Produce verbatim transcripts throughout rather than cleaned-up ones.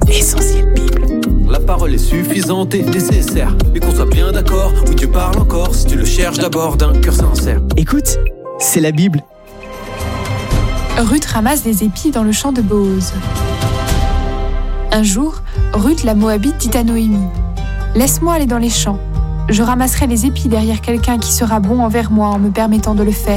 Essentiel Bible. La parole est suffisante et nécessaire. Mais qu'on soit bien d'accord, oui Dieu parle encore. Si tu le cherches d'abord d'un cœur sincère. Écoute, c'est la Bible. Ruth ramasse des épis dans le champ de Boaz. Un jour, Ruth la Moabite dit à Noémie : « Laisse-moi aller dans les champs. Je ramasserai les épis derrière quelqu'un qui sera bon envers moi en me permettant de le faire. »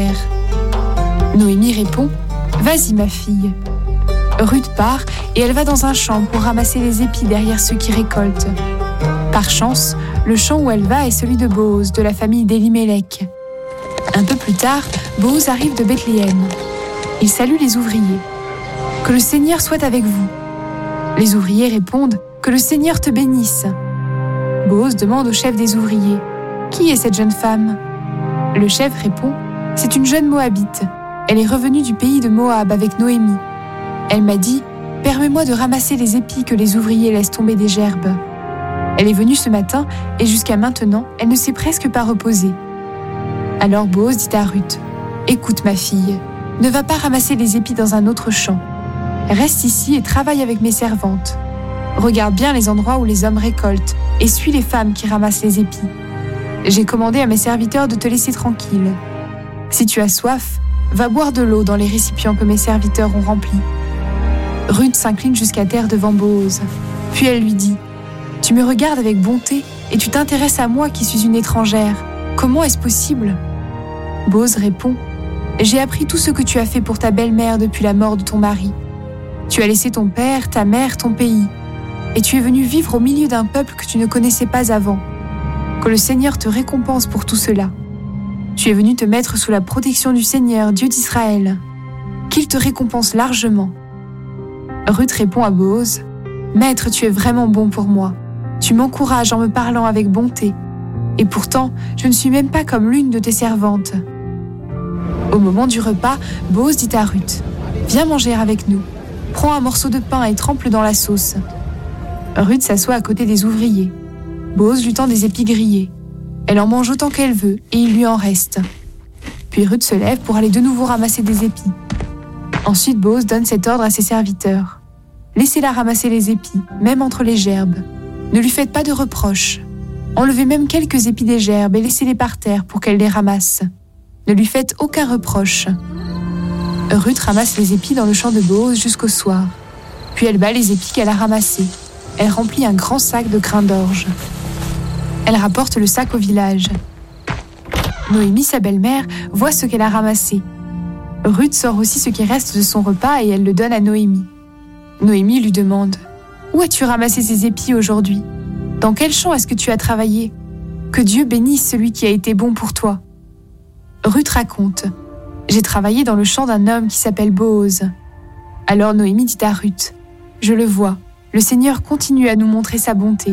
Noémie répond : « Vas-y ma fille. » Ruth part et elle va dans un champ pour ramasser les épis derrière ceux qui récoltent. Par chance, le champ où elle va est celui de Boaz, de la famille d'Elimelech. Un peu plus tard, Boaz arrive de Bethléem. Il salue les ouvriers. « Que le Seigneur soit avec vous. » Les ouvriers répondent : « Que le Seigneur te bénisse. » Boaz demande au chef des ouvriers : « Qui est cette jeune femme ?» Le chef répond : « C'est une jeune Moabite. Elle est revenue du pays de Moab avec Noémie. Elle m'a dit : « Permets-moi de ramasser les épis que les ouvriers laissent tomber des gerbes. » Elle est venue ce matin et jusqu'à maintenant, elle ne s'est presque pas reposée. Alors Boaz dit à Ruth : « Écoute ma fille, ne va pas ramasser les épis dans un autre champ. Reste ici et travaille avec mes servantes. Regarde bien les endroits où les hommes récoltent et suis les femmes qui ramassent les épis. J'ai commandé à mes serviteurs de te laisser tranquille. Si tu as soif, va boire de l'eau dans les récipients que mes serviteurs ont remplis. » Ruth s'incline jusqu'à terre devant Boaz. Puis elle lui dit : « Tu me regardes avec bonté et tu t'intéresses à moi qui suis une étrangère. Comment est-ce possible ?» Boaz répond : « J'ai appris tout ce que tu as fait pour ta belle-mère depuis la mort de ton mari. Tu as laissé ton père, ta mère, ton pays, et tu es venu vivre au milieu d'un peuple que tu ne connaissais pas avant. Que le Seigneur te récompense pour tout cela. Tu es venu te mettre sous la protection du Seigneur, Dieu d'Israël. Qu'il te récompense largement. » Ruth répond à Boaz : « Maître, tu es vraiment bon pour moi. Tu m'encourages en me parlant avec bonté. Et pourtant, je ne suis même pas comme l'une de tes servantes. » Au moment du repas, Boaz dit à Ruth : « Viens manger avec nous. Prends un morceau de pain et trempe-le dans la sauce. » Ruth s'assoit à côté des ouvriers. Boaz lui tend des épis grillés. Elle en mange autant qu'elle veut et il lui en reste. Puis Ruth se lève pour aller de nouveau ramasser des épis. Ensuite, Boaz donne cet ordre à ses serviteurs : « Laissez-la ramasser les épis, même entre les gerbes. Ne lui faites pas de reproches. Enlevez même quelques épis des gerbes et laissez-les par terre pour qu'elle les ramasse. Ne lui faites aucun reproche. » Ruth ramasse les épis dans le champ de Boaz jusqu'au soir. Puis elle bat les épis qu'elle a ramassés. Elle remplit un grand sac de grains d'orge. Elle rapporte le sac au village. Noémie, sa belle-mère, voit ce qu'elle a ramassé. Ruth sort aussi ce qui reste de son repas et elle le donne à Noémie. Noémie lui demande : « Où as-tu ramassé ces épis aujourd'hui ? Dans quel champ est-ce que tu as travaillé ? Que Dieu bénisse celui qui a été bon pour toi. » Ruth raconte : « J'ai travaillé dans le champ d'un homme qui s'appelle Boaz. » Alors Noémie dit à Ruth : « Je le vois, le Seigneur continue à nous montrer sa bonté.